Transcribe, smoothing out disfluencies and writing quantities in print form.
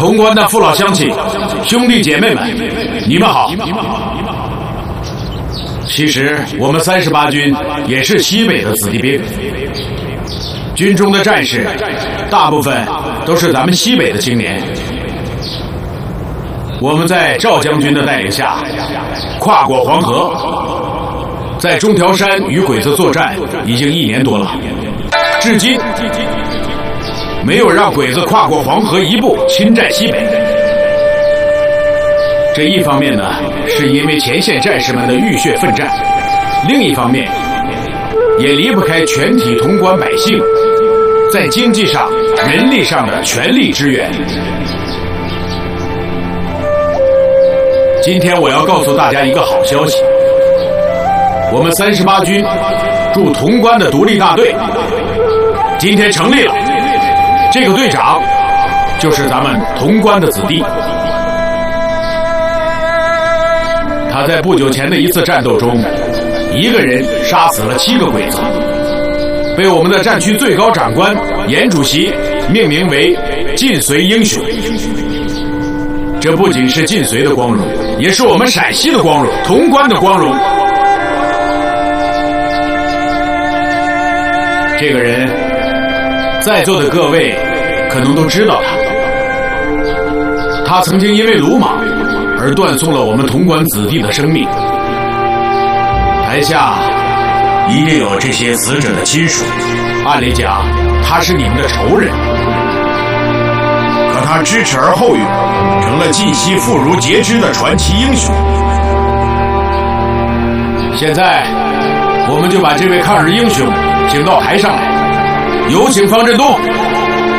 潼关的父老乡亲、兄弟姐妹们，你们好。其实我们38军也是西北的子弟兵，军中的战士大部分都是咱们西北的青年。我们在赵将军的带领下跨过黄河，在中条山与鬼子作战已经1年多了，至今没有让鬼子跨过黄河一步侵占西北。这一方面呢，是因为前线战士们的浴血奋战；另一方面，也离不开全体潼关百姓在经济上、人力上的全力支援。今天我要告诉大家一个好消息，我们38军驻潼关的独立大队今天成立了，这个队长就是咱们潼关的子弟。他在不久前的一次战斗中，一个人杀死了7个鬼子，被我们的战区最高长官严主席命名为晋绥英雄。这不仅是晋绥的光荣，也是我们陕西的光荣，潼关的光荣。这个人，在座的各位可能都知道他。他曾经因为鲁莽而断送了我们潼关子弟的生命。台下一定有这些死者的亲属，按理讲他是你们的仇人，可他知耻而后勇，成了晋西妇孺皆知的传奇英雄。现在我们就把这位抗日英雄请到台上来，有请方振东。